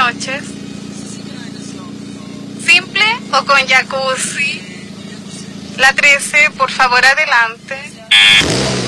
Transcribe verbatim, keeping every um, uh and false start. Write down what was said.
noches. ¿Simple o con jacuzzi? La trece, por favor, adelante.